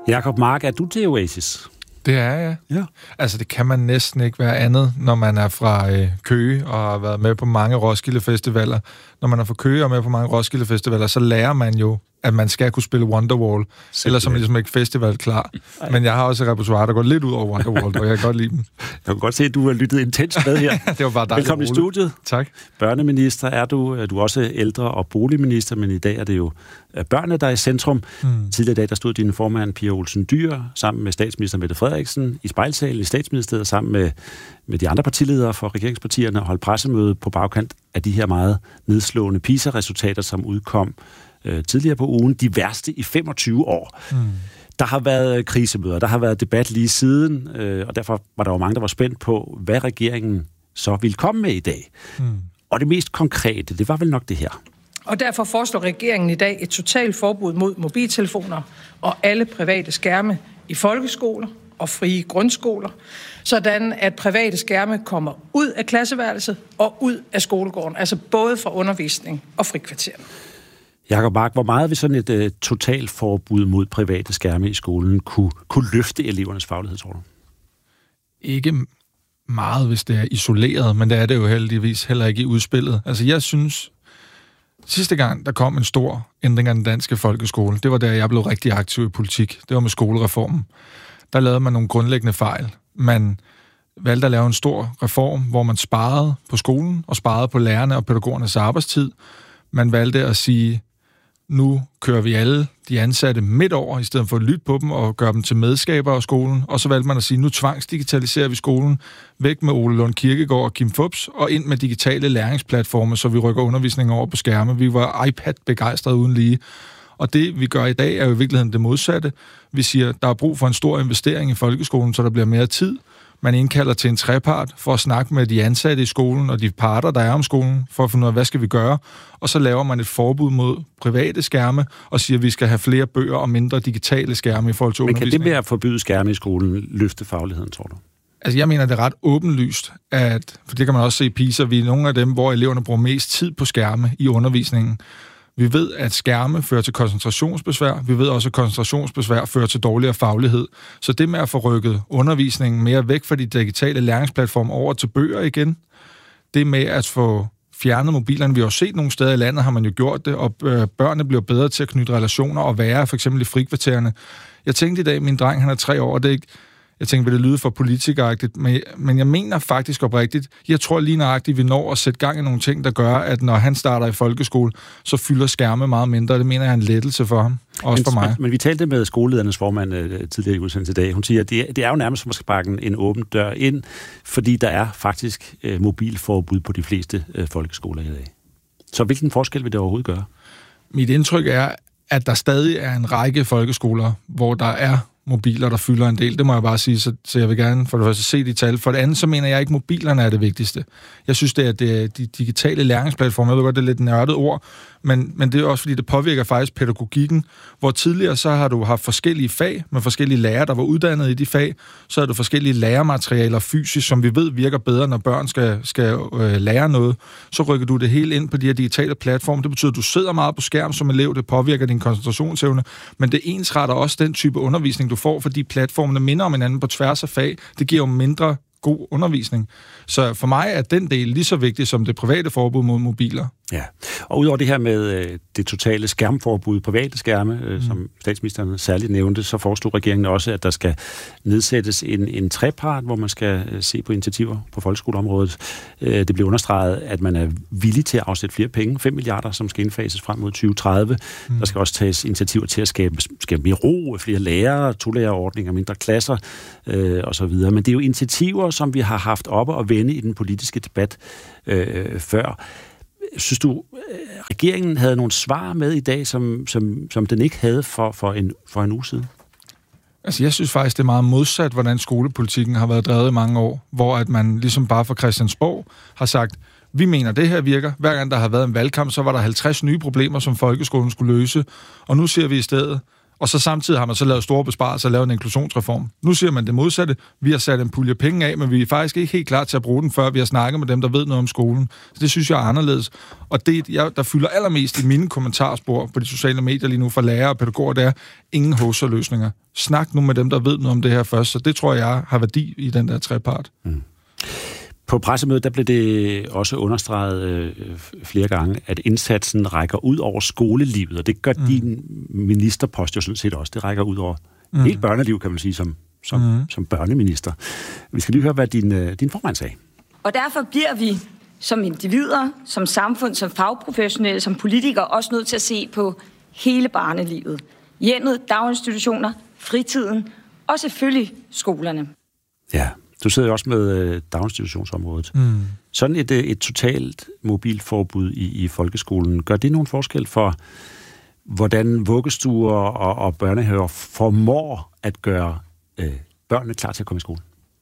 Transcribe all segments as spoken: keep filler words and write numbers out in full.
Jacob Mark, er du til Oasis? Det er jeg. Ja. Altså, det kan man næsten ikke være andet, når man er fra øh, Køge og har været med på mange Roskilde Festivaler. Når man er fra Køge og er med på mange Roskilde Festivaler, så lærer man jo, at man skal kunne spille Wonderwall. Ellers er man ligesom ikke festival klar. Ej. Men jeg har også et repertoire, der går lidt ud over Wonderwall, og jeg kan godt lide dem. Jeg kan godt se, at du har lyttet intens med her. Det var bare dejligt. Velkommen i studiet. Tak. Børneminister er du. Du er også ældre- og boligminister, men i dag er det jo børnene, der er i centrum. Hmm. Tidligere i dag, der stod din formand, Pia Olsen Dyhr, sammen med statsminister Mette Frederiksen i spejlsalen i statsministeriet, sammen med, med de andre partiledere for regeringspartierne, og holdt pressemøde på bagkant af de her meget nedslående PISA-resultater, som udkom øh, tidligere på ugen. De værste i femogtyve år. Hmm. Der har været krisemøder, der har været debat lige siden, øh, og derfor var der jo mange, der var spændt på, hvad regeringen så ville komme med i dag. Hmm. Og det mest konkrete, det var vel nok det her. Og derfor foreslår regeringen i dag et totalt forbud mod mobiltelefoner og alle private skærme i folkeskoler og frie grundskoler, sådan at private skærme kommer ud af klasseværelset og ud af skolegården, altså både fra undervisning og frikvartererne. Jacob Mark, hvor meget vil sådan et uh, totalt forbud mod private skærme i skolen kunne, kunne løfte elevernes faglighed, tror du? Ikke meget, hvis det er isoleret, men det er det jo heldigvis heller ikke i udspillet. Altså jeg synes, sidste gang, der kom en stor ændring af den danske folkeskole, det var da jeg blev rigtig aktiv i politik. Det var med skolereformen. Der lavede man nogle grundlæggende fejl. Man valgte at lave en stor reform, hvor man sparede på skolen og sparede på lærerne og pædagogernes arbejdstid. Man valgte at sige, nu kører vi alle de ansatte midt over, i stedet for at lytte på dem og gøre dem til medskabere af skolen. Og så valgte man at sige, nu tvangsdigitaliserer vi skolen væk med Ole Lund Kirkegaard og Kim Fupz, og ind med digitale læringsplatforme, så vi rykker undervisningen over på skærme. Vi var iPad-begejstrede uden lige. Og det, vi gør i dag, er jo i virkeligheden det modsatte. Vi siger, der er brug for en stor investering i folkeskolen, så der bliver mere tid. Man indkalder til en trepart for at snakke med de ansatte i skolen og de parter, der er om skolen, for at finde ud af, hvad skal vi gøre. Og så laver man et forbud mod private skærme og siger, at vi skal have flere bøger og mindre digitale skærme i forhold til undervisning. Men kan det med at forbyde skærme i skolen løfte fagligheden, tror du? Altså, jeg mener, det er ret åbenlyst, at, for det kan man også se i PISA, vi er nogle af dem, hvor eleverne bruger mest tid på skærme i undervisningen. Vi ved, at skærme fører til koncentrationsbesvær. Vi ved også, at koncentrationsbesvær fører til dårligere faglighed. Så det med at få rykket undervisningen mere væk fra de digitale læringsplatforme over til bøger igen, det med at få fjernet mobilerne. Vi har jo set nogle steder i landet, har man jo gjort det, og børnene bliver bedre til at knytte relationer og være for eksempel i frikvartererne. Jeg tænkte i dag, min dreng, han er tre år, det er ikke... Jeg tænker, vil det lyde for politikeragtigt, men, men jeg mener faktisk oprigtigt, jeg tror lige nøjagtigt, vi når at sætte gang i nogle ting, der gør, at når han starter i folkeskole, så fylder skærme meget mindre. Det mener jeg er en lettelse for ham, også men, for mig. Men, men vi talte med skoleledernes formand uh, tidligere i udsendelsen i dag. Hun siger, at det, det er jo nærmest som at sparke en, en åben dør ind, fordi der er faktisk uh, mobilforbud på de fleste uh, folkeskoler i dag. Så hvilken forskel vil det overhovedet gøre? Mit indtryk er, at der stadig er en række folkeskoler, hvor der er mobiler, der fylder en del. Det må jeg bare sige, så, så jeg vil gerne for det første se de tal. For det andet, så mener jeg ikke, at mobilerne er det vigtigste. Jeg synes, det er, det er de digitale læringsplatforme. Jeg ved godt, det er lidt nørdet ord, men, men det er også, fordi det påvirker faktisk pædagogikken, hvor tidligere så har du haft forskellige fag med forskellige lærere, der var uddannet i de fag. Så har du forskellige lærematerialer fysisk, som vi ved virker bedre, når børn skal, skal øh, lære noget. Så rykker du det hele ind på de her digitale platforme. Det betyder, at du sidder meget på skærm som elev. Det påvirker din koncentrationsevne, men det ensretter også den type undervisning, du får, fordi platformene minder om hinanden på tværs af fag. Det giver jo mindre god undervisning. Så for mig er den del lige så vigtig som det private forbud mod mobiler. Ja, og udover det her med øh, det totale skærmforbud, private skærme, øh, mm. som statsministeren særligt nævnte, så foreslog regeringen også, at der skal nedsættes en, en trepart, hvor man skal øh, se på initiativer på folkeskoleområdet. Øh, det blev understreget, at man er villig til at afsætte flere penge, fem milliarder, som skal indfases frem mod tyve tredive. Mm. Der skal også tages initiativer til at skabe, skabe mere ro, flere lærere, to-lærerordninger, mindre klasser øh, osv. Men det er jo initiativer, som vi har haft oppe og vende i den politiske debat øh, før. Synes du, regeringen havde nogle svar med i dag, som, som, som den ikke havde for, for, en, for en uge siden? Altså, jeg synes faktisk, det er meget modsat, hvordan skolepolitikken har været drevet i mange år, hvor at man ligesom bare fra Christiansborg har sagt, vi mener, det her virker. Hver gang der har været en valgkamp, så var der halvtreds nye problemer, som folkeskolen skulle løse. Og nu siger vi i stedet, Og så samtidig har man så lavet store besparelser og lavet en inklusionsreform. Nu siger man det modsatte. Vi har sat en pulje penge af, men vi er faktisk ikke helt klar til at bruge den, før vi har snakket med dem, der ved noget om skolen. Så det synes jeg er anderledes. Og det, jeg, der fylder allermest i mine kommentarspor på de sociale medier lige nu fra lærere og pædagoger, det er ingen hoserløsninger. Snak nu med dem, der ved noget om det her først. Så det tror jeg har værdi i den der trepart. Mm. På pressemødet der blev det også understreget øh, flere gange, at indsatsen rækker ud over skolelivet, og det gør mm. din ministerpost jo sådan set også. Det rækker ud over mm. hele børneliv, kan man sige, som, som, mm. som børneminister. Vi skal lige høre, hvad din, øh, din formand sagde. Og derfor bliver vi som individer, som samfund, som fagprofessionelle, som politikere også nødt til at se på hele barnelivet. Hjemmet, daginstitutioner, fritiden og selvfølgelig skolerne. Ja. Du sidder jo også med øh, daginstitutionsområdet. Mm. Sådan et, et totalt mobilforbud i, i folkeskolen, gør det nogen forskel for, hvordan vuggestuer og, og børnehaver formår at gøre øh, børnene klar til at komme i skole?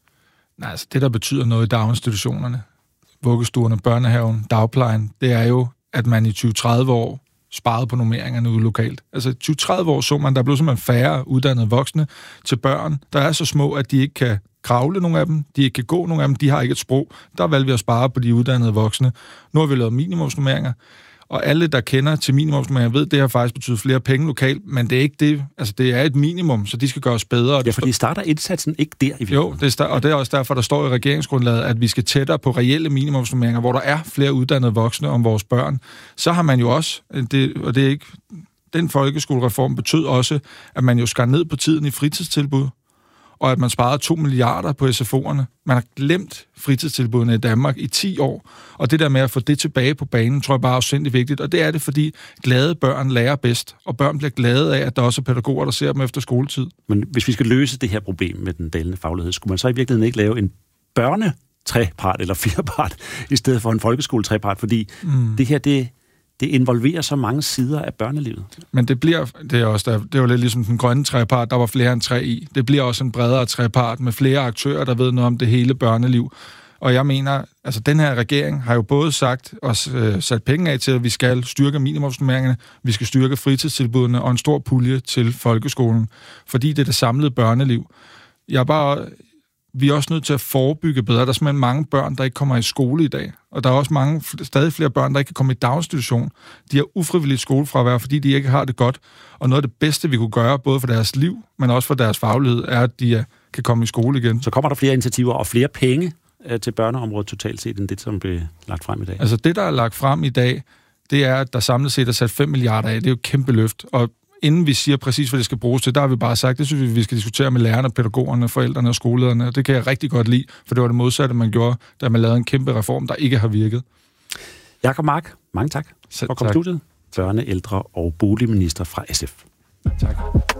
Nej, altså det, der betyder noget i daginstitutionerne, vuggestuerne, børnehaven, dagplejen, det er jo, at man i tyve til tredive år sparede på normeringerne ude lokalt. Altså i tyve til tredive år så man, der blev simpelthen færre uddannede voksne til børn, der er så små, at de ikke kan kravle, nogle af dem, de ikke kan gå, nogle af dem, de har ikke et sprog. Der valgte vi at spare på de uddannede voksne. Nu har vi lavet minimumsnormeringer, og alle, der kender til minimumsnormeringer, ved, det har faktisk betydet flere penge lokalt, men det er ikke det. Altså, det er et minimum, så de skal gøres bedre. Ja, fordi starter indsatsen ikke der i virkeligheden? Jo, det er, og det er også derfor, der står i regeringsgrundlaget, at vi skal tættere på reelle minimumsnormeringer, hvor der er flere uddannede voksne om vores børn. Så har man jo også, det, og det er ikke, den folkeskolereform betød også, at man jo skar ned på tiden i fritidstilbud, og at man sparede to milliarder på S F O'erne. Man har glemt fritidstilbudene i Danmark i ti år, og det der med at få det tilbage på banen, tror jeg bare er sindssygt vigtigt, og det er det, fordi glade børn lærer bedst, og børn bliver glade af, at der også er pædagoger, der ser dem efter skoletid. Men hvis vi skal løse det her problem med den dalende faglighed, skulle man så i virkeligheden ikke lave en børnetrepart eller firepart, i stedet for en folkeskoletrepart, fordi mm. det her, det Det involverer så mange sider af børnelivet. Men det bliver, det er også, der, det var lidt ligesom den grønne trepart, der var flere end tre i. Det bliver også en bredere trepart med flere aktører, der ved noget om det hele børneliv. Og jeg mener, altså den her regering har jo både sagt og øh, sat penge af til, at vi skal styrke minimumsnormeringerne, vi skal styrke fritidstilbudene og en stor pulje til folkeskolen, fordi det er det samlede børneliv. Jeg er bare... Vi er også nødt til at forebygge bedre. Der er simpelthen mange børn, der ikke kommer i skole i dag. Og der er også mange, stadig flere børn, der ikke kan komme i daginstitution. De har ufrivilligt skolefravær, fordi de ikke har det godt. Og noget af det bedste, vi kunne gøre, både for deres liv, men også for deres faglighed, er, at de kan komme i skole igen. Så kommer der flere initiativer og flere penge til børneområdet totalt set, end det, som blev lagt frem i dag? Altså det, der er lagt frem i dag, det er, at der samlet set er sat fem milliarder af. Det er jo et kæmpe løft. Og inden vi siger præcis, hvad det skal bruges til, der har vi bare sagt, det synes vi, vi skal diskutere med lærerne, pædagogerne, forældrene og skolelederne. Og det kan jeg rigtig godt lide, for det var det modsatte, man gjorde, da man lavede en kæmpe reform, der ikke har virket. Jakob Mark, mange tak Selv for at komme i studiet. Børne-, ældre- og boligminister fra S F. Tak.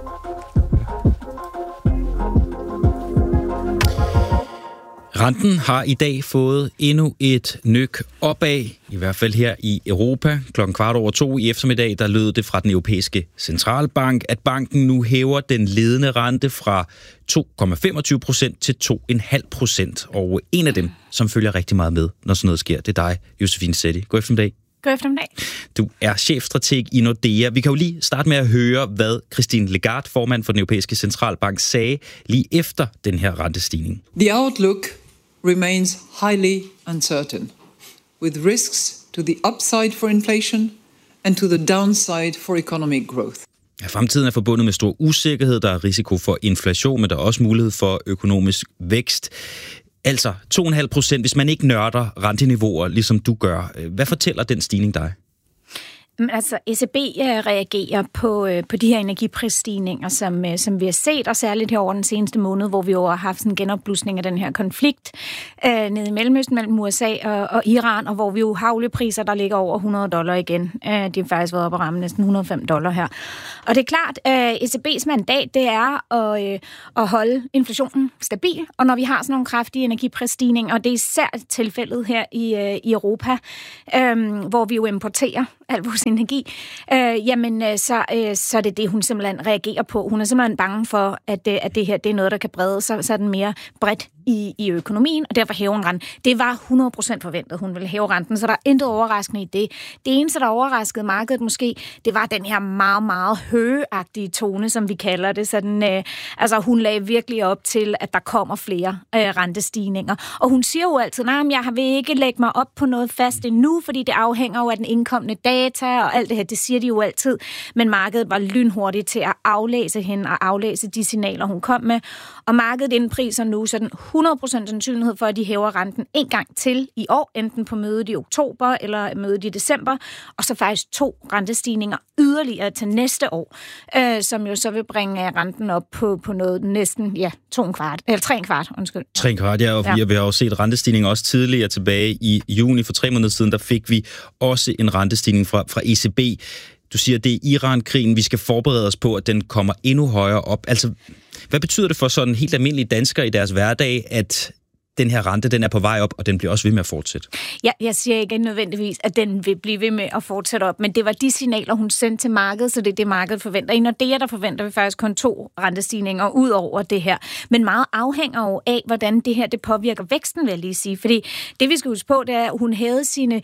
Renten har i dag fået endnu et nyk opad, i hvert fald her i Europa. Klokken kvart over to i eftermiddag, der lød det fra den europæiske centralbank, at banken nu hæver den ledende rente fra to komma femogtyve procent til to komma fem procent. Og en af dem, som følger rigtig meget med, når sådan noget sker, det er dig, Josefine Setti. God eftermiddag. God eftermiddag. Du er chefstrateg i Nordea. Vi kan jo lige starte med at høre, hvad Christine Lagarde, formand for den europæiske centralbank, sagde lige efter den her rentestigning. The outlook remains highly uncertain, with risks to the upside for inflation and to the downside for economic growth. Ja, fremtiden er forbundet med stor usikkerhed, der er risiko for inflation, men der er også mulighed for økonomisk vækst. Altså to komma fem procent, hvis man ikke nørder renteniveauer, ligesom du gør. Hvad fortæller den stigning dig? Men altså, E C B reagerer på, på de her energiprisstigninger, som, som vi har set, og særligt her over den seneste måned, hvor vi jo har haft en genopblusning af den her konflikt øh, nede i Mellemøsten mellem U S A og, og Iran, og hvor vi jo har oliepriser, der ligger over hundrede dollar igen. Øh, de har faktisk været oppe at ramme næsten hundrede og fem dollar her. Og det er klart, at øh, E C B's mandat, det er at, øh, at holde inflationen stabil, og når vi har sådan nogle kraftige energiprisstigninger, og det er især tilfældet her i, øh, i Europa, øh, hvor vi jo importerer al vores vores energi, øh, jamen øh, så, øh, så er det det, hun simpelthen reagerer på. Hun er simpelthen bange for, at, øh, at det her det er noget, der kan brede sig, så er den mere bredt i, i økonomien, og derfor hæver hun renten. Det var hundrede procent forventet, hun ville hæve renten, så der er intet overraskende i det. Det eneste, der overraskede markedet måske, det var den her meget, meget høgeagtige tone, som vi kalder det. Sådan, øh, altså, hun lagde virkelig op til, at der kommer flere øh, rentestigninger. Og hun siger jo altid, nej, jeg vil ikke lægge mig op på noget fast endnu, fordi det afhænger jo af den indkommende data, og alt det her, det siger de jo altid. Men markedet var lynhurtigt til at aflæse hende og aflæse de signaler, hun kom med. Og markedet indpriser nu sådan hundrede procent sandsynlighed for, at de hæver renten en gang til i år, enten på mødet i oktober eller mødet i december, og så faktisk to rentestigninger yderligere til næste år, øh, som jo så vil bringe renten op på, på noget næsten, ja, to en kvart, eller tre en kvart, undskyld. Tre en kvart, ja, og ja. Vi har jo set rentestigninger også tidligere tilbage i juni for tre måneder siden, der fik vi også en rentestigning fra, fra E C B. Du siger, at det er Iran-krigen, vi skal forberede os på, at den kommer endnu højere op. Altså, hvad betyder det for sådan helt almindelige danskere i deres hverdag, at den her rente, den er på vej op, og den bliver også ved med at fortsætte? Ja, jeg siger ikke nødvendigvis, at den vil blive ved med at fortsætte op, men det var de signaler, hun sendte til markedet, så det er det, markedet forventer. I Nordea, der forventer vi faktisk kun to rentestigninger ud over det her. Men meget afhænger jo af, hvordan det her det påvirker væksten, vil jeg lige sige. Fordi det, vi skal huske på, det er, at hun havde sine,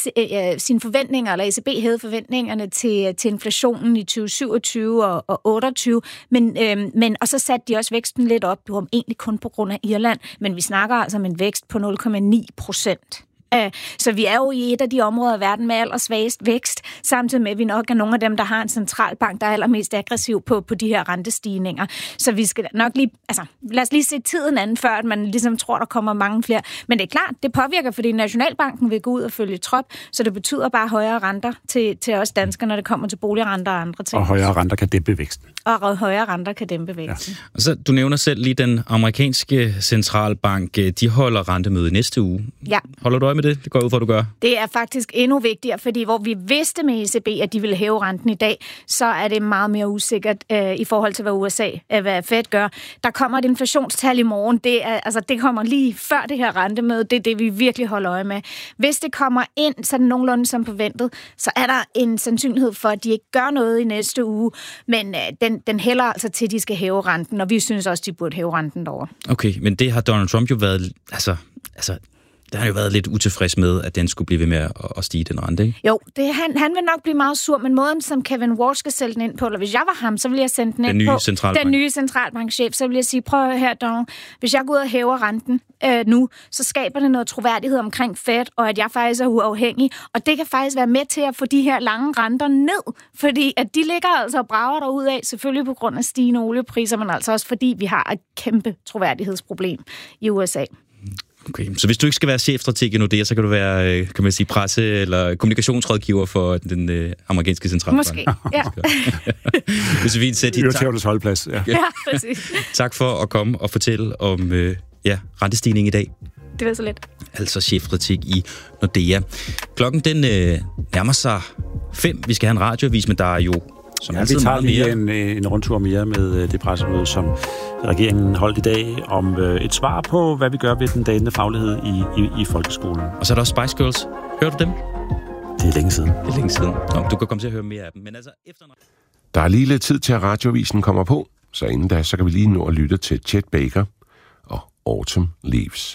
sine forventninger, eller E C B havde forventningerne til, til inflationen i tyve syvogtyve og, og otteogtyve, men, øhm, men, og så satte de også væksten lidt op. Det var egentlig kun på grund af Irland, men vi snakker altså om en vækst på nul komma ni procent. Så vi er jo i et af de områder af verden med allersvagest vækst, samtidig med, at vi nok er nogle af dem, der har en centralbank, der er allermest aggressiv på, på de her rentestigninger. Så vi skal nok lige, altså lad os lige se tiden anden, før at man ligesom tror, der kommer mange flere. Men det er klart, det påvirker, fordi Nationalbanken vil gå ud og følge trop, så det betyder bare højere renter til, til os danskere, når det kommer til boligrenter og andre ting. Og højere renter kan dæmpe væksten. Og højere renter kan dæmpe væksten. Ja. Og så, du nævner selv lige den amerikanske centralbank, de holder rentemøde næste uge. Ja. Holder du øje med det? Det går ud for, at du gør. Det er faktisk endnu vigtigere, fordi hvor vi vidste med E C B, at de ville hæve renten i dag, så er det meget mere usikkert øh, i forhold til, hvad U S A, øh, hvad Fed gør. Der kommer et inflationstal i morgen. Det, er, altså, det kommer lige før det her rentemøde. Det er det, vi virkelig holder øje med. Hvis det kommer ind sådan nogenlunde som forventet, så er der en sandsynlighed for, at de ikke gør noget i næste uge. Men øh, den, den hælder altså til, at de skal hæve renten, og vi synes også, de burde hæve renten derovre. Okay, men det har Donald Trump jo været... Altså, altså der har jo været lidt utilfreds med, at den skulle blive ved med at, at stige, den rente, ikke? Jo, det, han, han vil nok blive meget sur, men måden, som Kevin Walsh skal sælge den ind på, eller hvis jeg var ham, så ville jeg sende den, den ind på centralbank. den nye centralbankchef, så ville jeg sige, prøv her, Donald, hvis jeg går ud og hæver renten øh, nu, så skaber det noget troværdighed omkring Fed, og at jeg faktisk er uafhængig, og det kan faktisk være med til at få de her lange renter ned, fordi at de ligger altså og brager derud af, selvfølgelig på grund af stigende oliepriser, men altså også fordi vi har et kæmpe troværdighedsproblem i U S A. Okay, så hvis du ikke skal være chefstrateg i Nordea, så kan du være, kan man sige, presse- eller kommunikationsrådgiver for den øh, amerikanske centralbank. Måske, ja. Hvis vi sætter dit tak. Holdplads, ja. Ja, præcis. Tak for at komme og fortælle om øh, ja, rentestigning i dag. Det var så lidt. Altså chefstrateg i Nordea. Klokken den øh, nærmer sig fem. Vi skal have en radioavis, men der er jo som ja, altid vi tager meget lige mere. en, en rundtur mere med det pressemøde, som regeringen holdt i dag, om øh, et svar på, hvad vi gør ved den dalende faglighed i, i, i folkeskolen. Og så er der også Spice Girls. Hører du dem? Det er længe siden. Det er længe siden. Nå, du kan komme til at høre mere af dem. Men altså, efter... Der er lige lidt tid til, at radioavisen kommer på, så inden da, så kan vi lige nå at lytte til Chet Baker og Autumn Leaves.